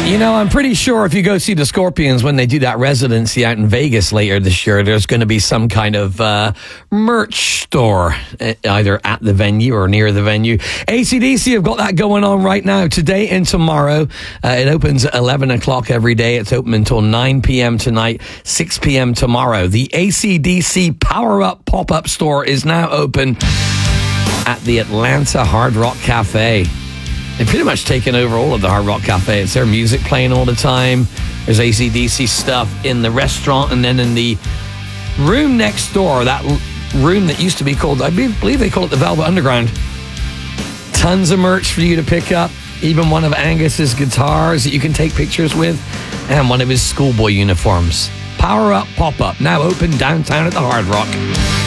I'm pretty sure if you go see the Scorpions when they do that residency out in Vegas later this year, there's going to be some kind of merch store, either at the venue or near the venue. AC/DC have got that going on right now, today and tomorrow. It opens at 11 o'clock every day. It's open until 9 p.m. tonight, 6 p.m. tomorrow. The AC/DC Power Up pop-up store is now open at the Atlanta Hard Rock Cafe. They've pretty much taken over all of the Hard Rock Cafe. It's their music playing all the time. There's AC/DC stuff in the restaurant, and then in the room next door, that room that used to be called, I believe they call it the Velvet Underground. Tons of merch for you to pick up. Even one of Angus's guitars that you can take pictures with, and one of his schoolboy uniforms. Power Up Pop-Up, now open downtown at the Hard Rock.